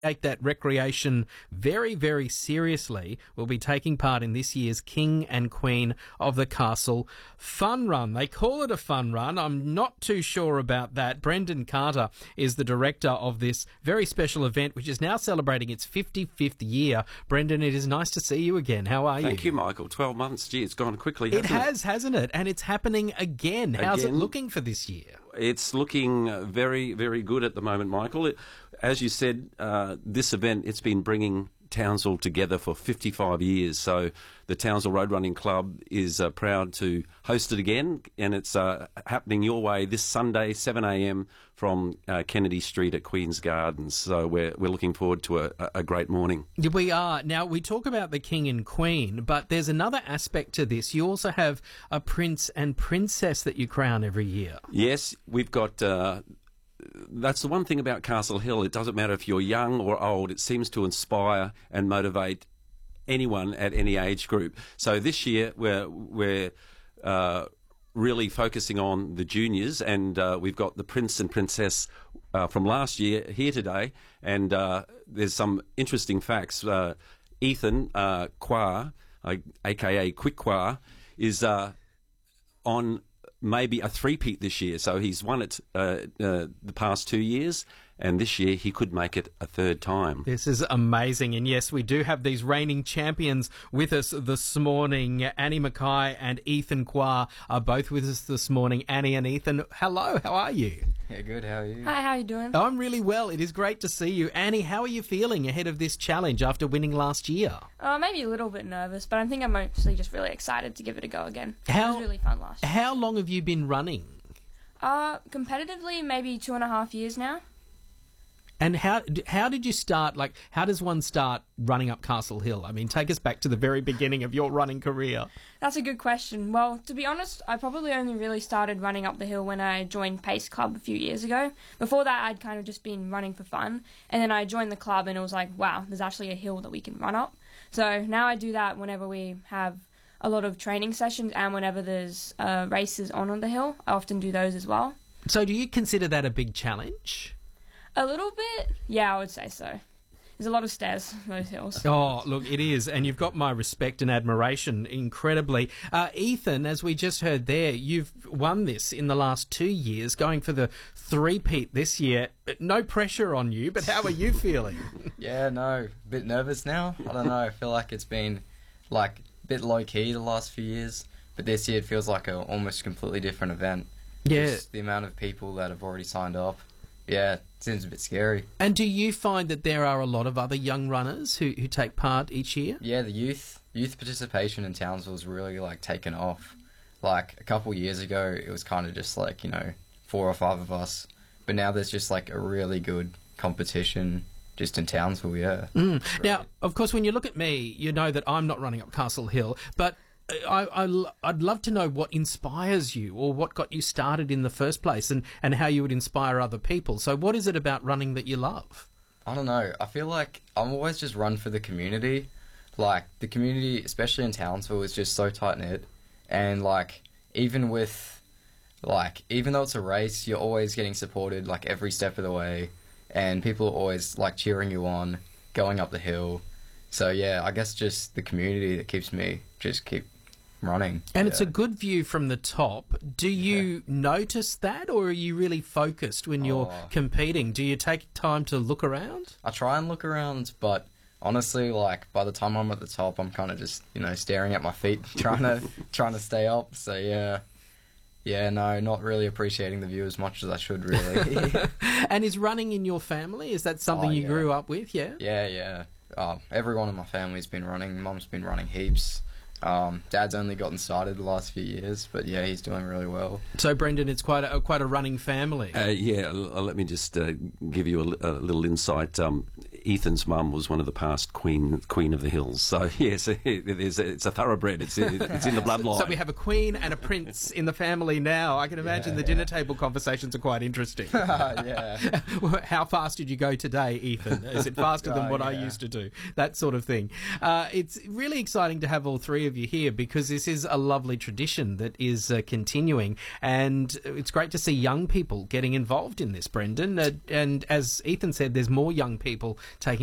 take that recreation very, very seriously will be taking part in this year's King and Queen of the Castle Fun Run. They call it a fun run. I'm not too sure about that. Brendan Carter is the director of this very special event, which is now celebrating its 55th year. Brendan, it is nice to see you again. How are you? Thank you, Michael. 12 months. Gee, it's gone quickly, hasn't it? And it's happening again. How's it looking for this year? It's looking very, very good at the moment, Michael. As you said, this event, it's been bringing Townsville together for 55 years. So the Townsville Road Running Club is proud to host it again, and it's happening your way this Sunday, 7 a.m. from Kennedy Street at Queen's Gardens. So we're looking forward to a great morning. We are. Now, we talk about the King and Queen, but there's another aspect to this. You also have a prince and princess that you crown every year. Yes, we've got... that's the one thing about Castle Hill. It doesn't matter if you're young or old. It seems to inspire and motivate anyone at any age group. So this year we're really focusing on the juniors, and we've got the Prince and Princess from last year here today. And there's some interesting facts. Ethan Quah, aka Quick Quah, is on maybe a three-peat this year. So he's won it the past 2 years, and this year he could make it a third time. This is amazing. And yes, we do have these reigning champions with us this morning. Annie Mackay and Ethan Quah are both with us this morning. Annie and Ethan, hello, how are you? Yeah, good. How are you? Hi, how are you doing? I'm really well. It is great to see you. Annie, how are you feeling ahead of this challenge after winning last year? Maybe a little bit nervous, but I think I'm mostly just really excited to give it a go again. It was really fun last year. How long have you been running? Competitively, maybe 2.5 years now. And how did you start? Like, how does one start running up Castle Hill? I mean, take us back to the very beginning of your running career. That's a good question. Well, to be honest, I probably only really started running up the hill when I joined Pace Club a few years ago. Before that, I'd kind of just been running for fun. And then I joined the club and it was like, wow, there's actually a hill that we can run up. So now I do that whenever we have a lot of training sessions and whenever there's races on the hill. I often do those as well. So do you consider that a big challenge? A little bit, yeah, I would say so. There's a lot of stairs, those hills. Oh, look, it is, and you've got my respect and admiration, incredibly. Ethan, as we just heard there, you've won this in the last 2 years, going for the three-peat this year. No pressure on you, but how are you feeling? Yeah, no, a bit nervous now. I don't know, I feel like it's been, like, a bit low-key the last few years, but this year it feels like an almost completely different event. Yeah. Just the amount of people that have already signed up. Yeah, it seems a bit scary. And do you find that there are a lot of other young runners who take part each year? Yeah, the youth participation in Townsville's really, like, taken off. Like, a couple years ago, it was kind of just, like, 4 or 5 of us. But now there's just, like, a really good competition just in Townsville, yeah. Right. Now, of course, when you look at me, you know that I'm not running up Castle Hill, but I'd love to know what inspires you or what got you started in the first place and how you would inspire other people. So what is it about running that you love? I don't know. I feel like I'm always just run for the community. Like, the community, especially in Townsville, is just so tight-knit. And, like, even though it's a race, you're always getting supported, like, every step of the way. And people are always, like, cheering you on, going up the hill. So, yeah, I guess just the community that keeps me keep running. And it's a good view from the top. Do you notice that, or are you really focused when you're competing? Do you take time to look around? I try and look around, but honestly, like, by the time I'm at the top, I'm kind of just, staring at my feet, trying to stay up. So, yeah, no, not really appreciating the view as much as I should, really. And is running in your family? Is that something you grew up with? Yeah? Yeah. Everyone in my family's been running. Mum's been running heaps. Dad's only gotten started the last few years, but yeah, he's doing really well. So, Brendan, it's quite a running family. Let me just give you a little insight. Ethan's mum was one of the past queen of the hills. So yes, it's a thoroughbred. It's in the bloodline. So we have a queen and a prince in the family now. I can imagine the dinner table conversations are quite interesting. Yeah. How fast did you go today, Ethan? Is it faster than what I used to do? That sort of thing. It's really exciting to have all three of you here because this is a lovely tradition that is continuing, and it's great to see young people getting involved in this, Brendan. And as Ethan said, there's more young people taking